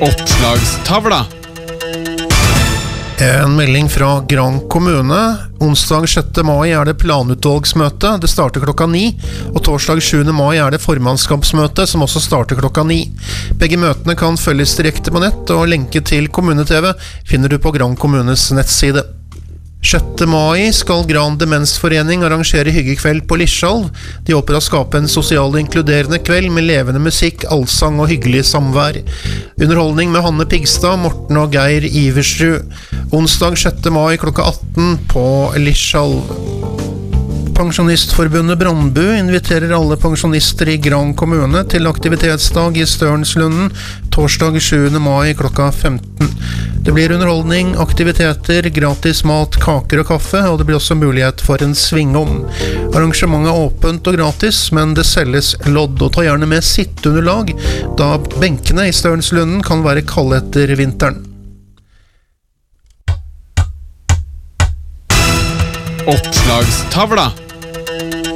Oppslagstavla. En melding fra Gran kommune. Onsdag 6. mai er det planutvalgsmøte. Det starter klokka 9. Og torsdag 7. mai er det formannskapsmøte, som også starter klokka 9. Begge møtene kan følges direkte på nett, og lenke til Kommune-TV finner du på Gran kommunes nettside. 6. mai skal Gran Demensforening arrangere hyggekveld på Lischalv. De håper å skape en sosial og inkluderende kveld med levende musikk, allsang og hyggelig samvær. Underholdning med Hanne Pigstad, Morten og Geir Iversrud. Onsdag 6. mai klokka 18 på Lischalv. Pensjonistforbundet Brandbu inviterer alle pensjonister i Gran kommune til aktivitetsdag i Størnslunden torsdag 7. mai klokka 15. Det blir underholdning, aktiviteter, gratis mat, kaker og kaffe, og det blir også mulighet for en svingom. Arrangementet er åpent og gratis, men det selges lodd, og ta gjerne med sitteunderlag, da benkene i Størnslunden kan være kalde etter vinteren. Oppslagstavla.